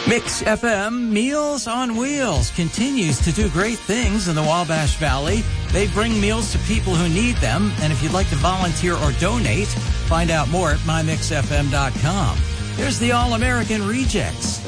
Mix FM Meals on Wheels continues to do great things in the Wabash Valley. They bring meals to people who need them. And if you'd like to volunteer or donate, find out more at mymixfm.com. There's the All-American Rejects.